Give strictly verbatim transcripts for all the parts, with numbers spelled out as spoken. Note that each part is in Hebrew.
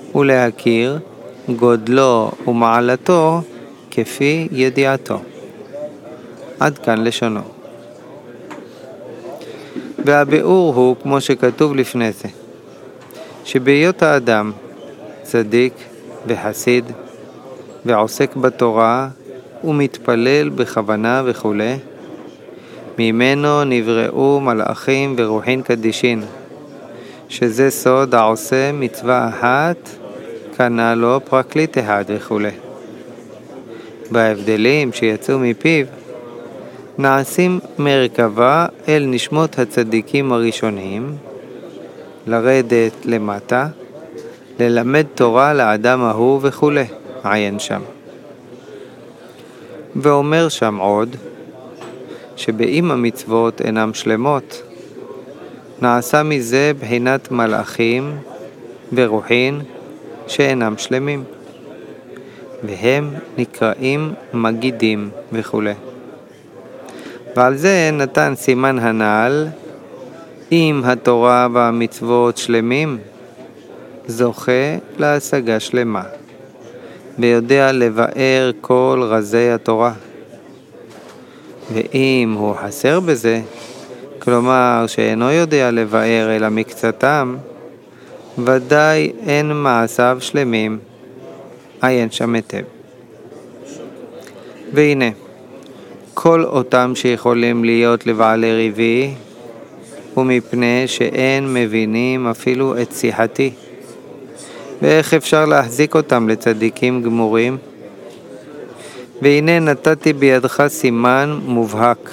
ולהכיר גודלו ומעלתו כפי ידיעתו. עד כאן לשונו. והביאור הוא כמו שכתוב לפני זה, שבהיות האדם צדיק וחסיד ועוסק בתורה ומתפלל בכוונה וכו', ממנו נבראו מלאכים ורוחין קדישין, שזה סוד העושה מצווה אחת, קנה לו פרקליט אחד וכו'. בהבדלים שיצאו מפיו, נעשים מרכבה אל נשמות הצדיקים הראשונים, לרדת למטה, ללמד תורה לאדם ההוא וכו', עיין שם. ואומר שם עוד, שבאם המצוות אינם שלמות, נעשה מזה בחינת מלאכים ורוחין שאינם שלמים, והם נקראים מגידים וכו'. ועל זה נתן סימן הנעל, אם התורה והמצוות שלמים, זוכה להשגה שלמה, ויודע לבאר כל רזי התורה. ואם הוא חסר בזה, כלומר שאינו יודע לבאר אלא מקצתם, ודאי אין מעשיו שלמים, עיין שם היטב. והנה, כל אותם שיכולים להיות לבעלי ריבי, ומפני שאין מבינים אפילו את שיחתי. ואיך אפשר להחזיק אותם לצדיקים גמורים? והנה נתתי בידך סימן מובהק.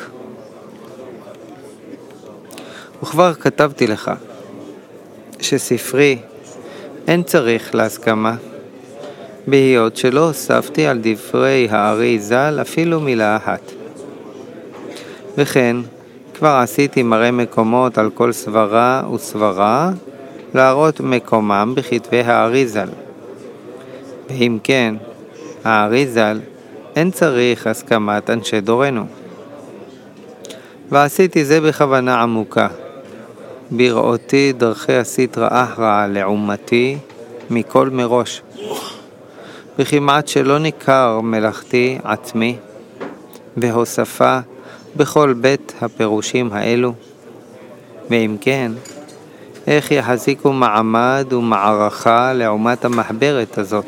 וכבר כתבתי לך, שספרי אין צריך להסכמה, בהיות שלא הוספתי על דברי הארי ז"ל אפילו מילה אחת. וכן, כבר עשיתי מראה מקומות על כל סברה וסברה, להראות מקומם בכתבי הארי ז"ל. ואם כן, הארי ז"ל אין צריך הסכמת אנשי דורנו. ועשיתי זה בכוונה עמוקה, בראותי דרכי הסטרא אחרא לעומתי מכל מראש, וכמעט שלא ניכר מלאכתי עצמי והוספה בכל בית הפירושים האלו. ואם כן, איך יחזיקו מעמד ומערכה לעומת המחברת הזאת?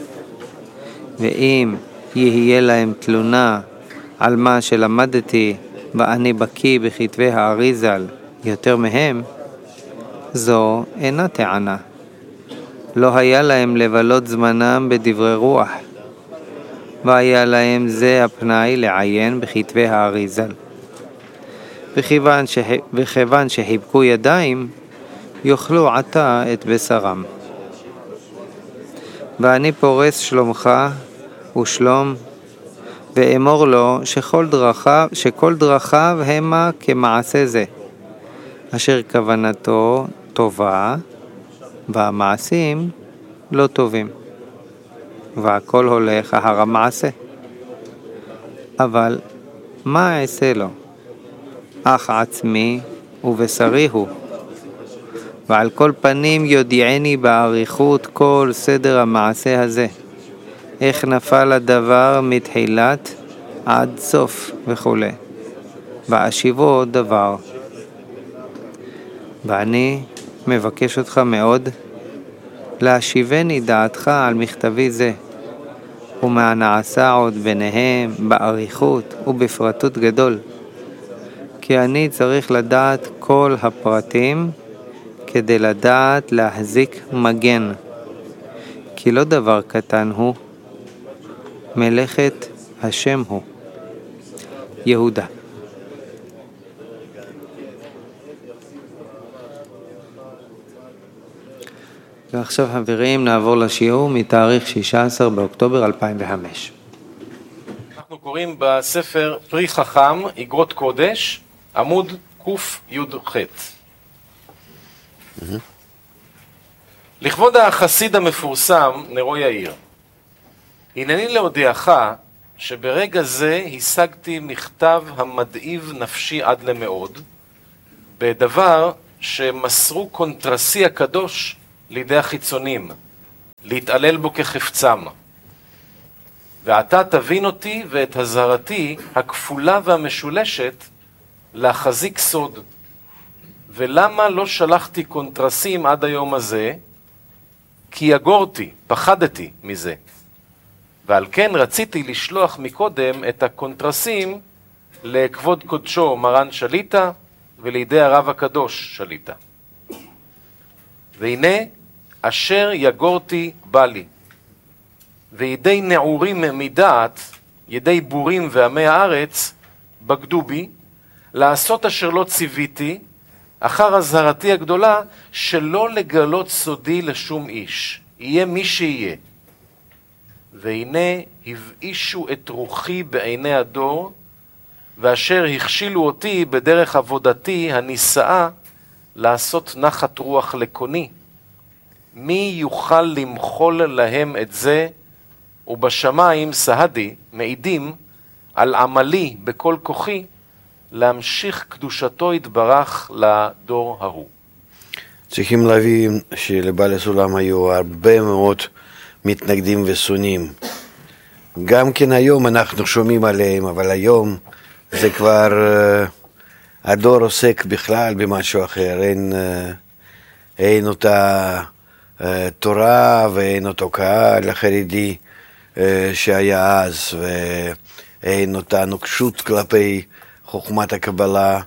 ואם יהיה להם תלונה על מה שלמדתי ואני בקיא בכתבי הארי ז"ל יותר מהם, זו אינה טענה. לא היה להם לבלות זמנם בדברי רוח, והיה להם זה הפנאי לעיין בכתבי הארי ז"ל. וכיוון, ש... וכיוון שחיבקו ידיים, יאכלו עתה את בשרם. ואני פורס שלומך ושלום, ואמור לו שכל דרכיו, שכל דרכיו המה כמעשה זה, אשר כוונתו טובה, והמעשים לא טובים, והכל הולך אחר המעשה. אבל מה אעשה לו? אך עצמי ובשרי הוא, ועל כל פנים יודיעני באריכות כל סדר המעשה הזה, איך נפל הדבר מתחילת עד סוף וכו', ואשיבו דבר. ואני מבקש אותך מאוד להשיבני דעתך על מכתבי זה, ומה נעשה עוד ביניהם באריכות ובפרטות גדול, כי אני צריך לדעת כל הפרטים כדי לדעת להחזיק מגן, כי לא דבר קטן הוא, מלאכת השם הוא. יהודה. ועכשיו חברים נעבור לשיעור מתאריך שישה עשר באוקטובר אלפיים וחמש. אנחנו קוראים בספר פרי חכם, אגרות קודש, עמוד ק"י"ח. לכבוד החסיד המפורסם נרו יאיר, הנני להודיעך שברגע זה השגתי מכתב המדאיב נפשי עד למאוד, בדבר שמסרו קונטרסי הקדוש לידי החיצונים, להתעלל בו כחפצם. ואתה תבין אותי ואת הזהרתי הכפולה והמשולשת להחזיק סוד. ולמה לא שלחתי קונטרסים עד היום הזה? כי יגורתי, פחדתי מזה. ועל כן רציתי לשלוח מקודם את הקונטרסים לכבוד קודשו מרן שליטה ולידי הרב הקדוש שליטה. והנה אשר יגורתי בא לי, וידי נעורים מדעת, ידי בורים ועמי הארץ, בגדו בי, לעשות אשר לא ציוויתי, אחר הזהרתי הגדולה, שלא לגלות סודי לשום איש, יהיה מי שיהיה. והנה הבאישו את רוחי בעיני הדור, ואשר הכשילו אותי בדרך עבודתי הנישאה, לעשות נחת רוח לקוני. מי יוכל למחול להם את זה, ובשמיים סהדי, מעידים, על עמלי בכל כוחי, להמשיך קדושתו יתברך לדור ההוא. צריכים להבין שלבעל הסולם היו הרבה מאוד מתנגדים ושונאים. גם כן היום אנחנו שומעים עליהם, אבל היום זה כבר, הדור עוסק בכלל במשהו אחר. אין, אין אותה תורה ואין אותו קהל החרדי שהיה אז, ואין אותה נוקשות כלפי חוכמת הקבלה,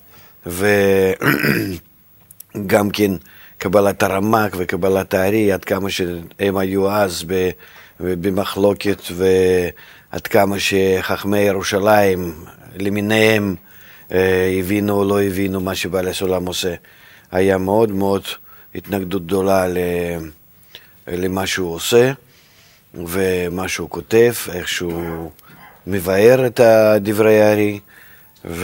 וגם כן קבלת הרמ"ק וקבלת הארי, עד כמה שהם היו אז במחלוקת, ועד כמה שחכמי ירושלים למיניהם הבינו או לא הבינו מה שבעל הסולם עושה. היה מאוד מאוד התנגדות גדולה למה שהוא עושה ומה שהוא כותב, איך שהוא מבאר את דברי הארי, ו...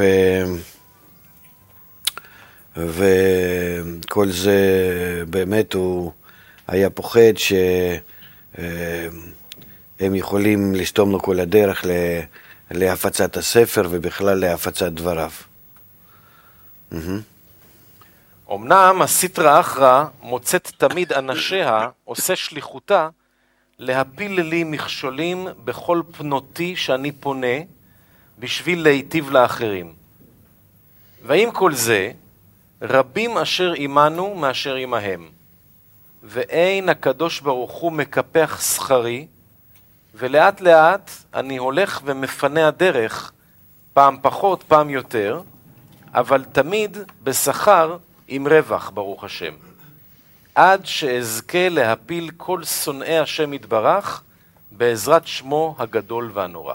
וכל זה באמת הוא היה פוחד שהם יכולים לסתום לו כל הדרך להפצת הספר ובכלל להפצת דבריו. אמנם הסטרא אחרא מוצאת תמיד אנשיה, עושה שליחותה, להפיל לי מכשולים בכל פנותי שאני פונה, בשביל להיטיב לאחרים. ועם כל זה, רבים אשר עמנו מאשר עמהם. ואין הקדוש ברוך הוא מקפח שכרי, ולאט לאט אני הולך ומפנה הדרך, פעם פחות, פעם יותר, אבל תמיד בשכר עם רווח, ברוך השם. עד שאזכה להפיל כל שונאי השם יתברך, בעזרת שמו הגדול והנורא.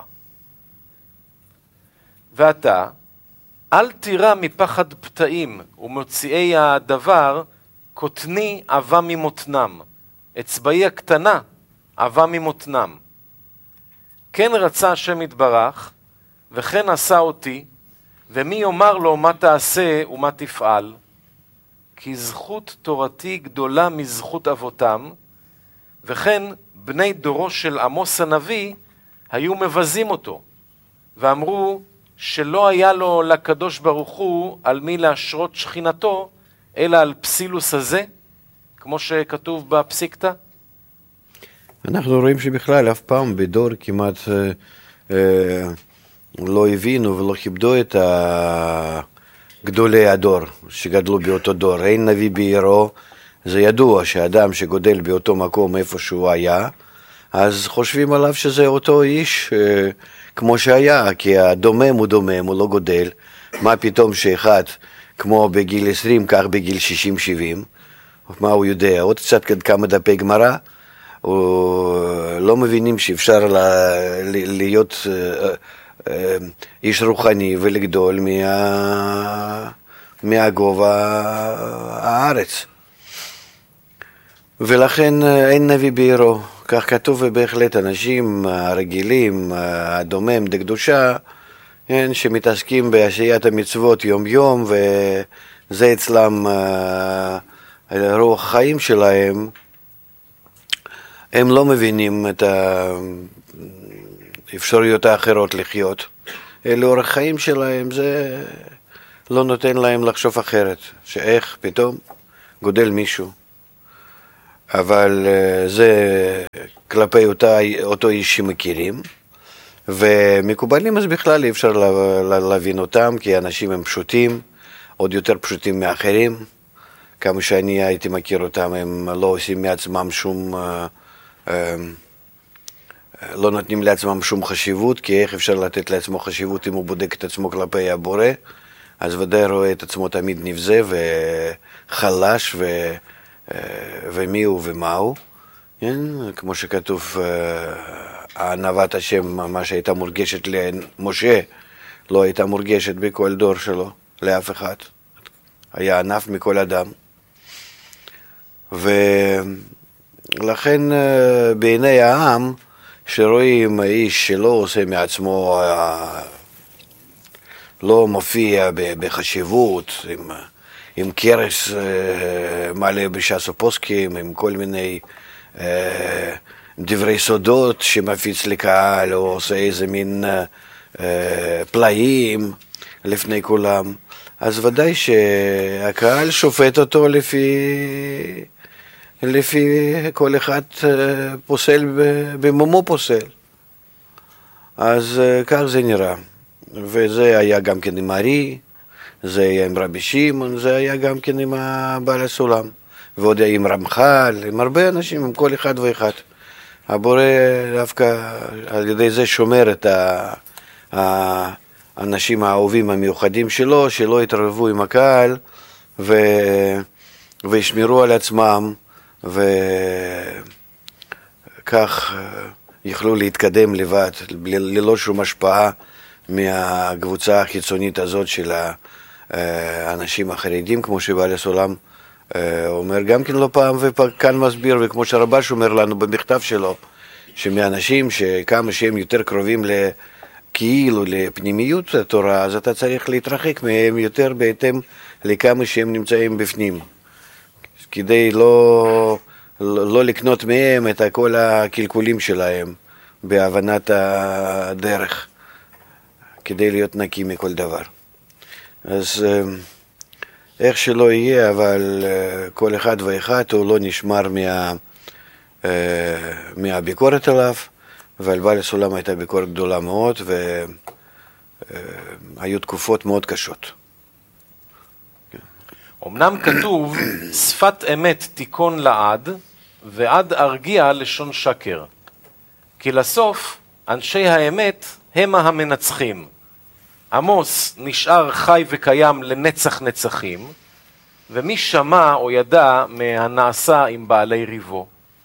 ואתה, אל תירא מפחד פתאים ומוציאי הדבר, קוטני עבה ממותנם, אצבעי הקטנה עבה ממותנם. כן רצה השם יתברך, וכן עשה אותי, ומי יאמר לו מה תעשה ומה תפעל? כי זכות תורתי גדולה מזכות אבותם, וכן בני דורו של עמוס הנביא היו מבזים אותו, ואמרו שלא היה לו לקדוש ברוך הוא על מי להשרות שכינתו, אלא על פסילוס הזה, כמו שכתוב בפסיקתא. אנחנו רואים שבכלל אף פעם בדור כמעט אה, אה, לא הבינו ולא כיבדו את גדולי הדור שגדלו באותו דור. אין נביא בעירו, זה ידוע שאדם שגודל באותו מקום איפה שהוא היה, אז חושבים עליו שזה אותו איש אה, כמו שהיה, כי הדומם הוא דומם, הוא לא גודל. מה פתאום שאחד כמו בגיל עשרים, כך בגיל שישים שבעים, מה הוא יודע? עוד קצת כמה דפי גמרא, לא מבינים שאפשר להיות איש רוחני ולגדול מה... מהגובה הארץ. ולכן אין נביא בעירו. כך כתוב, ובהחלט אנשים הרגילים, הדומם דקדושה, שמתעסקים בעשיית המצוות יום יום, וזה אצלם רוח החיים שלהם, הם לא מבינים את האפשרויות האחרות לחיות. לאורך חיים שלהם זה לא נותן להם לחשוב אחרת, שאיך פתאום גודל מישהו. אבל זה כלפי אותה, אותו איש שמכירים, ומקובלים אז בכלל אי אפשר להבין אותם, כי האנשים הם פשוטים, עוד יותר פשוטים מאחרים, כמה שאני הייתי מכיר אותם, הם לא עושים מעצמם שום, לא נותנים לעצמם שום חשיבות, כי איך אפשר לתת לעצמו חשיבות אם הוא בודק את עצמו כלפי הבורא, אז ודאי רואה את עצמו תמיד נבזה וחלש ו... ומי הוא ומה הוא, כן? כמו שכתוב, ענוות השם, מה שהייתה מורגשת למשה, לא הייתה מורגשת בכל דור שלו, לאף אחד. היה ענף מכל אדם. ולכן בעיני העם, שרואים איש שלא עושה מעצמו, לא מופיע בחשיבות, עם, עם קרס מלא בש"ס הפוסקים, עם כל מיני אה, דברי סודות שמפיץ לקהל, או עושה איזה מין אה, פלאים לפני כולם, אז ודאי שהקהל שופט אותו לפי, לפי כל אחד פוסל במומו פוסל. אז כך זה נראה. וזה היה גם כן עם ארי, זה היה עם רבי שמעון, זה היה גם כן עם בעל הסולם. ועוד עם רמח"ל, עם הרבה אנשים, עם כל אחד ואחד. הבורא דווקא על ידי זה שומר את האנשים האהובים המיוחדים שלו, שלא יתערבו עם הקהל ו... וישמרו על עצמם, וכך יוכלו להתקדם לבד, ללא שום השפעה מהקבוצה החיצונית הזאת של האנשים החרדים, כמו שבעל הסולם אומר גם כן לא פעם וכאן מסביר, וכמו שהרב"ש אומר לנו במכתב שלו, שמאנשים שכמה שהם יותר קרובים כאילו לפנימיות התורה, אז אתה צריך להתרחק מהם יותר בהתאם לכמה שהם נמצאים בפנים, כדי לא, לא לקנות מהם את כל הקלקולים שלהם בהבנת הדרך, כדי להיות נקי מכל דבר. אז איך שלא יהיה, אבל כל אחד ואחד הוא לא נשמר מה, מהביקורת עליו, ועל בעל הסולם הייתה ביקורת גדולה מאוד, והיו תקופות מאוד קשות. אמנם כתוב, שפת אמת תיכון לעד, ועד ארגיע לשון שקר. כי לסוף, אנשי האמת הם המנצחים. עמוס נשאר חי וקיים לנצח נצחים, ומי שמע או ידע מהנעשה עם בעלי ריבו.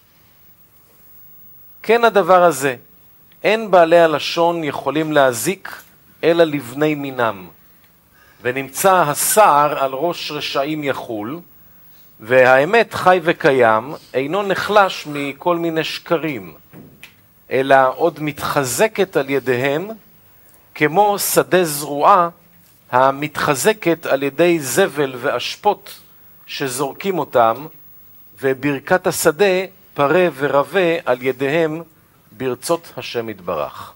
כן הדבר הזה, אין בעלי הלשון יכולים להזיק אלא לבני מינם, ונמצא הסער על ראש רשעים יחול, והאמת חי וקיים אינו נחלש מכל מיני שקרים, אלא עוד מתחזקת על ידיהם, כמו שדה זרועה המתחזקת על ידי זבל ואשפות שזורקים אותם, וברכת השדה פרה ורבה על ידיהם ברצות השם יתברך.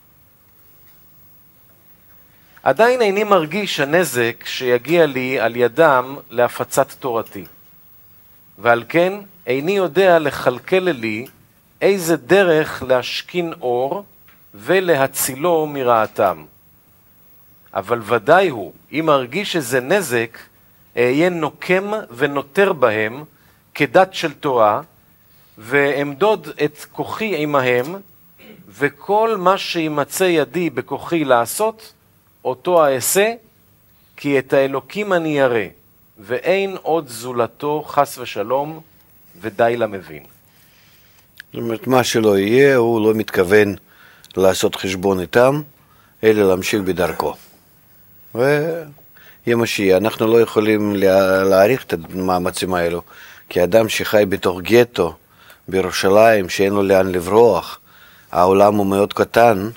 עדיין איני מרגיש הנזק שיגיע לי על ידם להפצת תורתי, ועל כן איני יודע לחלקל לי איזה דרך להשכין אור ולהצילו מרעתם. אבל ודאי הוא, אם מרגיש איזה נזק, אהיה נוקם ונותר בהם כדת של תורה, ואמדוד את כוחי עמהם, וכל מה שימצא ידי בכוחי לעשות, אותו אעשה, כי את האלוקים אני ירא, ואין עוד זולתו חס ושלום, ודי למבין. זאת אומרת, מה שלא יהיה, הוא לא מתכוון לעשות חשבון איתם, אלא להמשיך בדרכו. ויהיה משיח. אנחנו לא יכולים להעריך את המאמצים האלו, כי אדם שחי בתוך גטו, בירושלים, שאין לו לאן לברוח, העולם הוא מאוד קטן,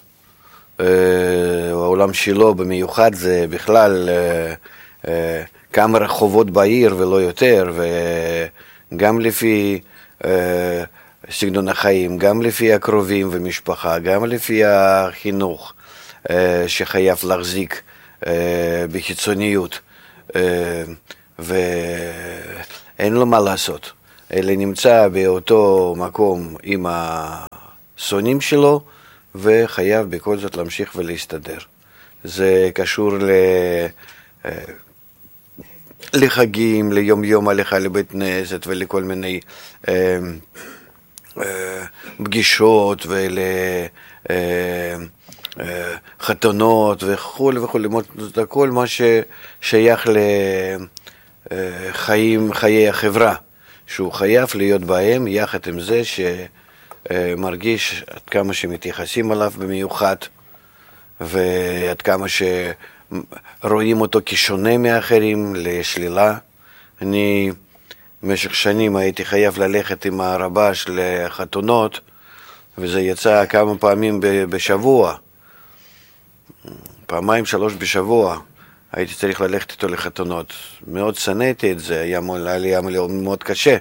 העולם שלו במיוחד זה בכלל כמה רחובות בעיר ולא יותר, וגם לפי סגנון החיים, גם לפי הקרובים ומשפחה, גם לפי החינוך שחייב להחזיק בחיצוניות, ואין לו מה לעשות, אלא נמצא באותו מקום עם, ה... השונאים שלו, וחייב בכל זאת להמשיך ולהסתדר. זה קשור ל... לחגים, ליום יום הליכה לבית כנסת ולכל מיני אה, אה, פגישות ולחתונות וכו' וכו', כל מה ששייך לחיים, חיי החברה, שהוא חייב להיות בהם, יחד עם זה שמרגיש עד כמה שמתייחסים עליו במיוחד, ועד כמה שרואים אותו כשונה מאחרים, לשלילה. אני במשך שנים הייתי חייב ללכת עם הרבש לחתונות, וזה יצא כמה פעמים בשבוע, פעמיים שלוש בשבוע, הייתי צריך ללכת איתו לחתונות. מאוד שנאתי את זה, היה לי מאוד קשה.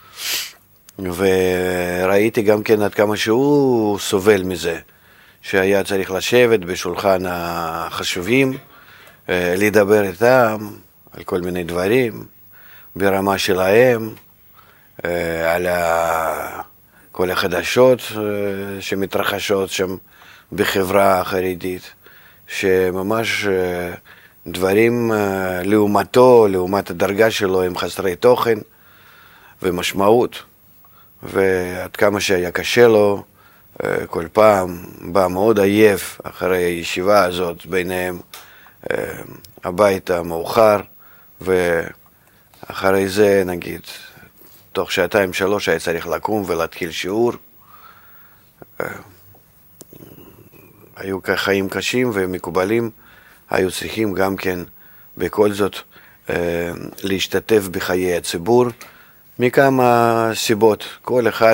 וראיתי גם כן עד כמה שהוא סובל מזה, שהיה צריך לשבת בשולחן החשובים, לדבר איתם על כל מיני דברים, ברמה שלהם, על כל החדשות שמתרחשות שם בחברה החרדית, שממש דברים לעומתו, לעומת הדרגה שלו, הם חסרי תוכן ומשמעות, ועד כמה שהיה קשה לו, כל פעם בא מאוד עייף אחרי הישיבה הזאת ביניהם הביתה מאוחר, ואחרי זה נגיד תוך שעתיים שלוש היה צריך לקום ולהתחיל שיעור. היו חיים קשים ומקובלים, היו צריכים גם כן בכל זאת להשתתף בחיי הציבור מכמה סיבות, כל אחד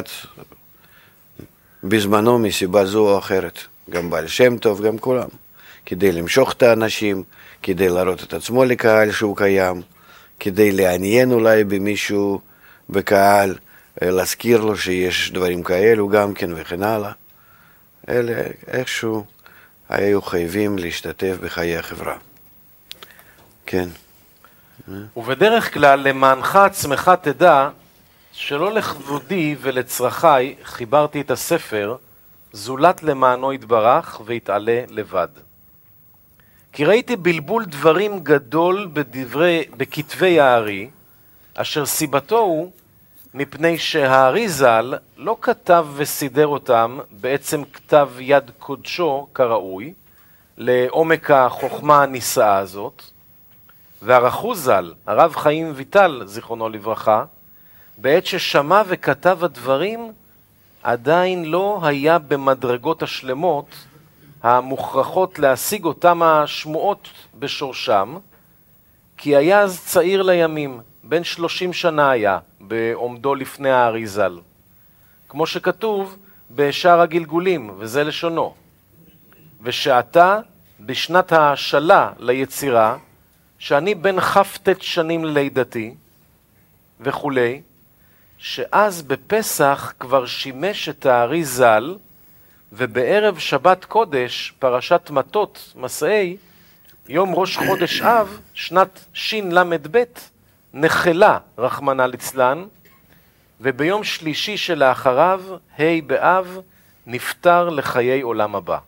בזמנו מסיבה זו או אחרת, גם בעל שם טוב, גם כולם, כדי למשוך את האנשים, כדי להראות את עצמו לקהל שהוא קיים, כדי לעניין אולי במישהו בקהל, להזכיר לו שיש דברים כאלו גם כן וכן הלאה. אלה איכשהו היו חייבים להשתתף בחיי החברה. כן. ובדרך כלל למענך עצמך תדע שלא לכבודי ולצרכי חיברתי את הספר, זולת למענו יתברך ויתעלה לבד. כי ראיתי בלבול דברים גדול בדברי, בכתבי הארי, אשר סיבתו הוא מפני שהארי ז"ל לא כתב וסידר אותם בעצם כתב יד קודשו כראוי, לעומק החוכמה הנישאה הזאת, והרחוז ז"ל, הרב חיים ויטל, זיכרונו לברכה, בעת ששמע וכתב הדברים, עדיין לא היה במדרגות השלמות המוכרחות להשיג אותם השמועות בשורשם, כי היה אז צעיר לימים, בן שלושים שנה היה, בעומדו לפני הארי ז"ל. כמו שכתוב בשאר הגלגולים, וזה לשונו. ושעתה, בשנת ההשאלה ליצירה, שאני בן חפטת שנים ללידתי, וכולי, שאז בפסח כבר שימש את הארי ז"ל, ובערב שבת קודש, פרשת מטות, מסעי, יום ראש חודש אב, שנת שין למד בית, נחלה רחמנא ליצלן, וביום שלישי שלאחריו, ה' באב, נפטר לחיי עולם הבא.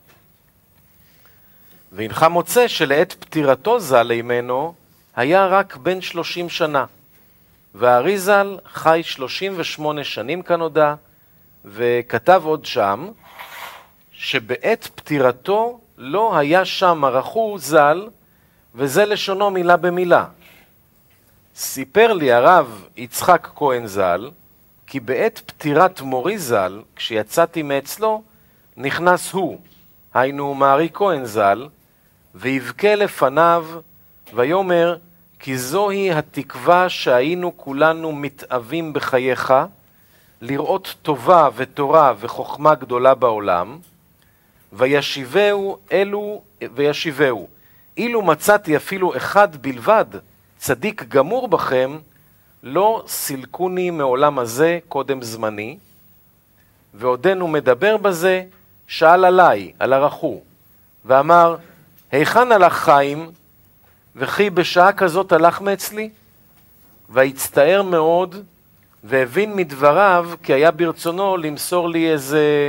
והנך מוצא שלעת פטירתו ז"ל לימנו, היה רק בן שלושים שנה, והארי ז"ל חי שלושים ושמונה שנים כנודע, וכתב עוד שם, שבעת פטירתו לא היה שם הרחוז ז"ל, וזה לשונו מילה במילה. סיפר לי הרב יצחק כהן ז"ל, כי בעת פטירת מורי ז"ל, כשיצאתי מאצלו, נכנס הוא, היינו מארי כהן ז"ל, ויבכה לפניו, ויאמר, כי זוהי התקווה שהיינו כולנו מתאבים בחייך, לראות טובה ותורה וחוכמה גדולה בעולם, וישיבהו אלו וישיבהו. אילו מצאתי אפילו אחד בלבד, צדיק גמור בכם, לא סילקוני מעולם הזה קודם זמני, ועודנו מדבר בזה, שאל עליי, על הרחו, ואמר, היכן הלך חיים, וכי בשעה כזאת הלך מאצלי? והצטער מאוד, והבין מדבריו, כי היה ברצונו למסור לי איזה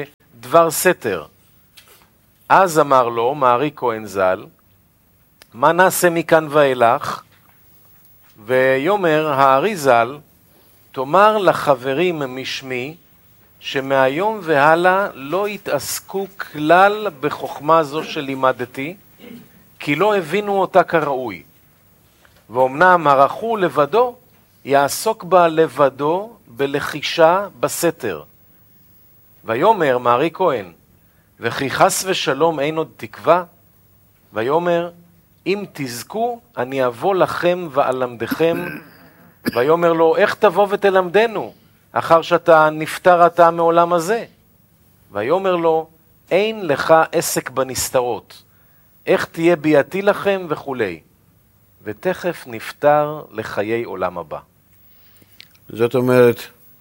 דבר סתר. אז אמר לו מארי כהן ז"ל, מה נעשה מכאן ואילך? ויאמר הארי ז"ל, תאמר לחברים משמי, שמהיום והלאה לא יתעסקו כלל בחוכמה זו שלימדתי, כי לא הבינו אותה כראוי. ואומנם הרחו לבדו, יעסוק בה לבדו בלחישה בסתר. ויאמר מארי כהן, וכי חס ושלום אין עוד תקווה? ויאמר, אם תזכו, אני אבוא לכם ואלמדכם. ויאמר לו, איך תבוא ותלמדנו, אחר שאתה נפטר אתה מעולם הזה? ויאמר לו, אין לך עסק בנסתרות, איך תהיה ביאתי לכם וכולי. ותכף נפטר לחיי עולם הבא. זאת אומרת,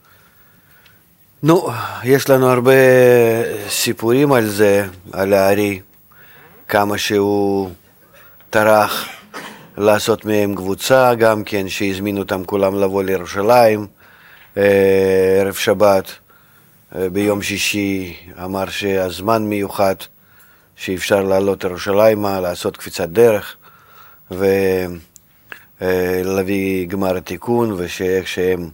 נו, יש לנו הרבה סיפורים על זה, על הארי, כמה שהוא טרח לעשות מהם קבוצה, גם כן שהזמינו אותם כולם לבוא לירושלים, ערב שבת, ביום שישי אמר שהזמן מיוחד, שאפשר לעלות לירושלימה, לעשות קפיצת דרך, ולהביא גמר התיקון, ושאיך שהם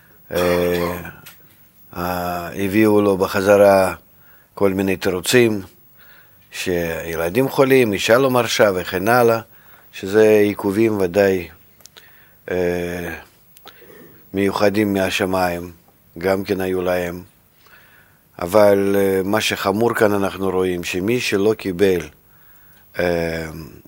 הביאו לו בחזרה כל מיני תירוצים, שילדים חולים, אישה לא מרשה וכן הלאה, שזה עיכובים ודאי אה, מיוחדים מהשמיים, גם כן היו להם. אבל אה, מה שחמור כאן אנחנו רואים, שמי שלא קיבל אה,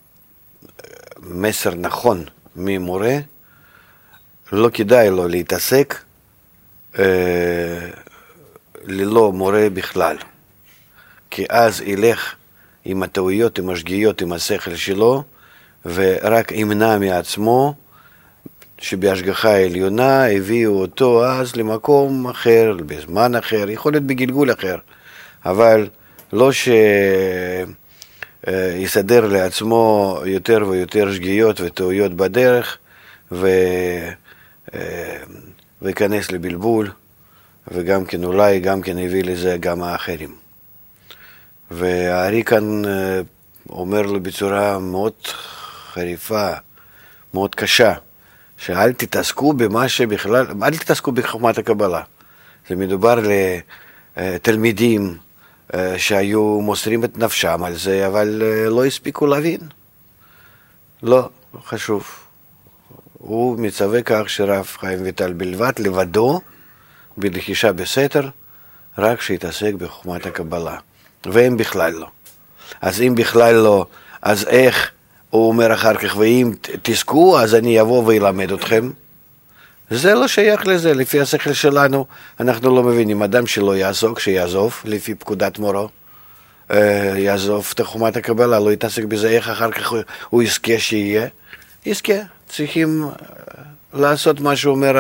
מסר נכון ממורה, לא כדאי לו להתעסק אה, ללא מורה בכלל. כי אז ילך עם הטעויות, עם השגיאות, עם השכל שלו, ורק ימנע מעצמו, שבהשגחה העליונה הביאו אותו אז למקום אחר, בזמן אחר, יכול להיות בגלגול אחר, אבל לא שיסדר לעצמו יותר ויותר שגיאות וטעויות בדרך, ו... ויכנס לבלבול, וגם כן אולי גם כן הביא לזה גם האחרים. והארי כאן אומר לו בצורה מאוד חריפה, מאוד קשה, שאל תתעסקו במה שבכלל, אל תתעסקו בחוכמת הקבלה. זה מדובר לתלמידים שהיו מוסרים את נפשם על זה, אבל לא הספיקו להבין. לא, חשוב. הוא מצווה כך שרב חיים ויטל בלבד, לבדו, בלחישה בסתר, רק שיתעסק בחוכמת הקבלה. והם בכלל לא. אז אם בכלל לא, אז איך הוא אומר אחר כך, ואם תזכו, אז אני אבוא וילמד אתכם? זה לא שייך לזה, לפי השכל שלנו, אנחנו לא מבינים, אדם שלא יעסוק, שיעזוב, לפי פקודת מורו, יעזוב את חוכמת הקבלה, לא יתעסק בזה, איך אחר כך הוא יזכה שיהיה? יזכה, צריכים לעשות מה שאומר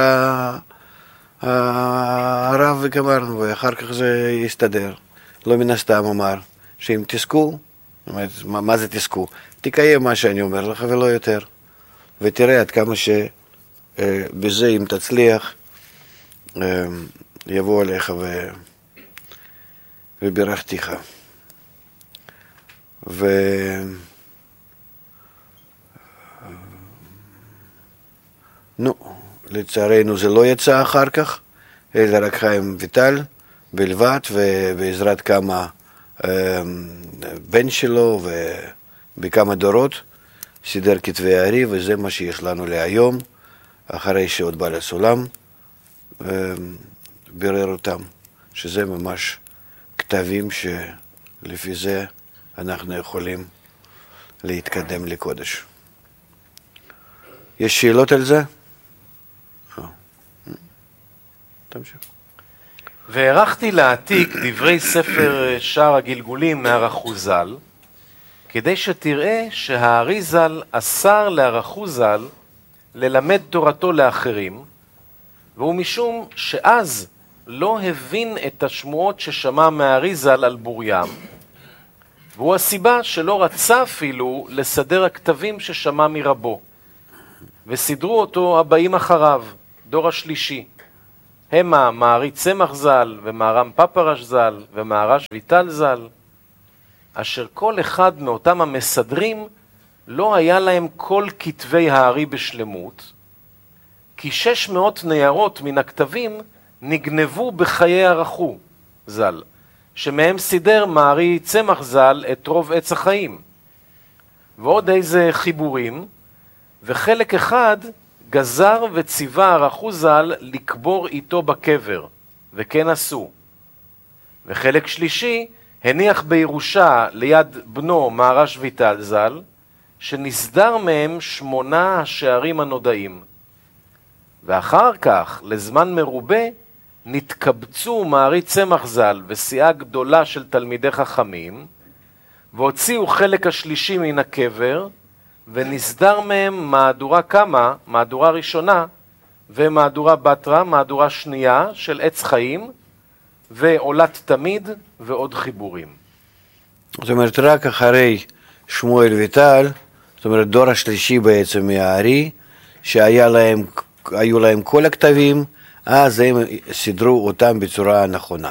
הרב וגמרנו, ואחר כך זה יסתדר. לא מן הסתם אמר, שאם תזכו, מה, מה זה תזכו? תקיים מה שאני אומר לך ולא יותר. ותראה עד כמה שבזה אם תצליח, יבוא עליך ו... וברכתיך. ו... נו, לצערנו זה לא יצא אחר כך, אלא רק חיים ויטל בלבד, ובעזרת כמה בן שלו ובכמה דורות סידר כתבי הארי, וזה מה שיש לנו להיום, אחרי שעוד בא לסולם בירר אותם, שזה ממש כתבים שלפי זה אנחנו יכולים להתקדם לקודש. יש שאלות על זה? תמשיך. והערכתי להעתיק דברי ספר שער הגלגולים מהרחו ז"ל, כדי שתראה שהארי ז"ל אסר להרחו ז"ל ללמד תורתו לאחרים, והוא משום שאז לא הבין את השמועות ששמע מהארי ז"ל על בוריים, והוא הסיבה שלא רצה אפילו לסדר הכתבים ששמע מרבו, וסידרו אותו הבאים אחריו, דור השלישי. המה מערי צמח ז"ל ומהר"ם פפרש ז"ל ומהר"ש ויטל ז"ל, אשר כל אחד מאותם המסדרים לא היה להם כל כתבי הארי בשלמות, כי שש מאות ניירות מן הכתבים נגנבו בחיי הרחו ז"ל, שמהם סידר מערי צמח ז"ל את רוב עץ החיים, ועוד איזה חיבורים, וחלק אחד גזר וציווה הרחו ז"ל לקבור איתו בקבר, וכן עשו. וחלק שלישי הניח בירושה ליד בנו מהר"ש ויטל ז"ל, שנסדר מהם שמונה השערים הנודעים. ואחר כך, לזמן מרובה, נתקבצו מערי צמח ז"ל וסיעה גדולה של תלמידי חכמים, והוציאו חלק השלישי מן הקבר, ונסדר מהם מהדורה כמה, מהדורה ראשונה, ומהדורה בתרה, מהדורה שנייה של עץ חיים, ועולת תמיד ועוד חיבורים. זאת אומרת, רק אחרי שמואל ויטל, זאת אומרת, דור השלישי בעצם מהארי, שהיו להם, להם כל הכתבים, אז הם סידרו אותם בצורה נכונה.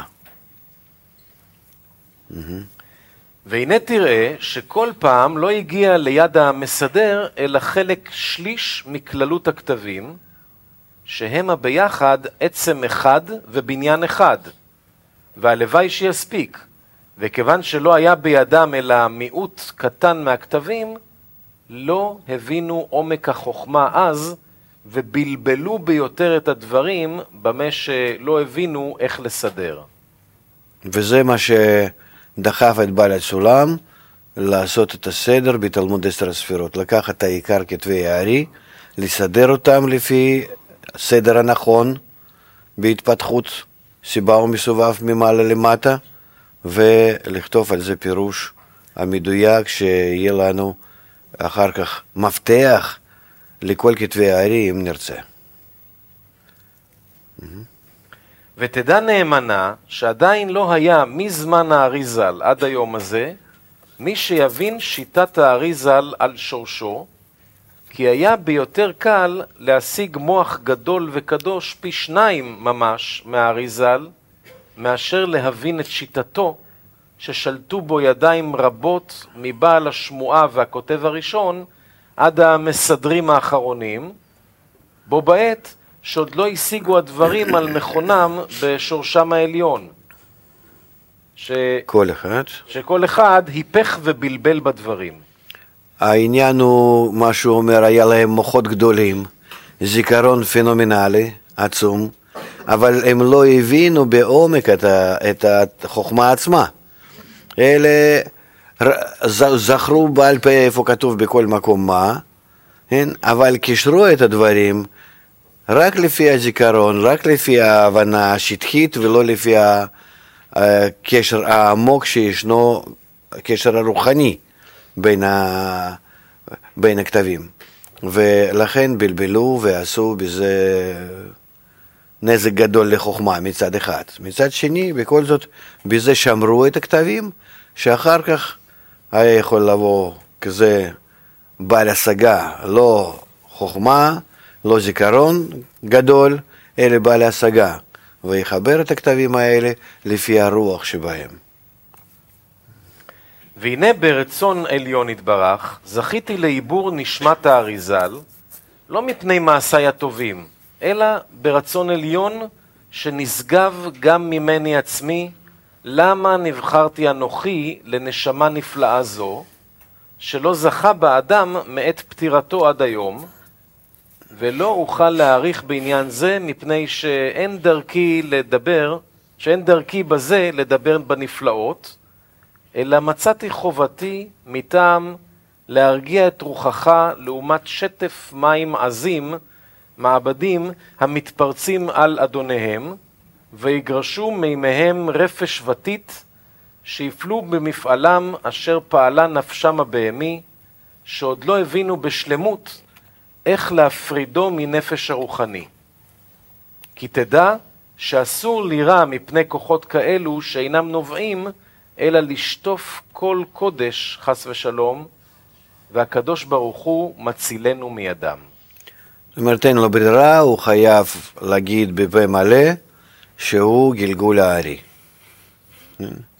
והנה תראה שכל פעם לא הגיע ליד המסדר, אלא חלק שליש מכללות הכתבים, שהם ביחד עצם אחד ובניין אחד, והלוואי שיספיק, וכיוון שלא היה בידם אלא מיעוט קטן מהכתבים, לא הבינו עומק החוכמה אז, ובלבלו ביותר את הדברים, במה שלא הבינו איך לסדר. וזה מה שדחף את בעל הסולם לעשות את הסדר בתלמוד עשר הספירות, לקחת את העיקר כתבי הארי, לסדר אותם לפי הסדר הנכון בהתפתחות סיבה ומסובב ממעלה למטה, ולכתוב על זה פירוש המדויק שיהיה לנו אחר כך מפתח לכל כתבי הארי אם נרצה. ותדע נאמנה שעדיין לא היה מזמן הארי ז"ל עד היום הזה מי שיבין שיטת הארי ז"ל על שורשו, כי היה ביותר קל להשיג מוח גדול וקדוש פי שניים ממש מהארי ז"ל, מאשר להבין את שיטתו, ששלטו בו ידיים רבות מבעל השמועה והכותב הראשון עד המסדרים האחרונים, בו בעת שעוד לא השיגו הדברים על מכונם בשורשם העליון. ש... כל אחד. שכל אחד היפך ובלבל בדברים. העניין הוא, מה שהוא אומר, היה להם מוחות גדולים, זיכרון פנומנלי, עצום, אבל הם לא הבינו בעומק את, ה, את החוכמה עצמה. אלה זכרו בעל פה איפה כתוב בכל מקום מה, אבל קישרו את הדברים רק לפי הזיכרון, רק לפי ההבנה השטחית, ולא לפי הקשר העמוק שישנו, הקשר הרוחני בין, ה... בין הכתבים. ולכן בלבלו ועשו בזה נזק גדול לחוכמה מצד אחד. מצד שני, בכל זאת, בזה שמרו את הכתבים, שאחר כך היה יכול לבוא כזה בעל השגה, לא חוכמה, לא זיכרון גדול, אלא בעל השגה, ויחבר את הכתבים האלה לפי הרוח שבהם. והנה ברצון עליון יתברך, זכיתי לעיבור נשמת הארי ז"ל, לא מפני מעשיי הטובים, אלא ברצון עליון שנשגב גם ממני עצמי, למה נבחרתי אנוכי לנשמה נפלאה זו, שלא זכה באדם מעת פטירתו עד היום, ולא אוכל להעריך בעניין זה מפני שאין דרכי לדבר, שאין דרכי בזה לדבר בנפלאות, אלא מצאתי חובתי מטעם להרגיע את רוחך לעומת שטף מים עזים, מעבדים המתפרצים על אדוניהם, ויגרשו מימיהם רפש ותית, שיפלו במפעלם אשר פעלה נפשם הבהמי, שעוד לא הבינו בשלמות איך להפרידו מנפש הרוחני. כי תדע שאסור לירא מפני כוחות כאלו שאינם נובעים, אלא לשטוף כל קודש חס ושלום, והקדוש ברוך הוא מצילנו מידם. זאת אומרת, אין לו ברירה, הוא חייב להגיד בפה מלא, שהוא גלגול הארי.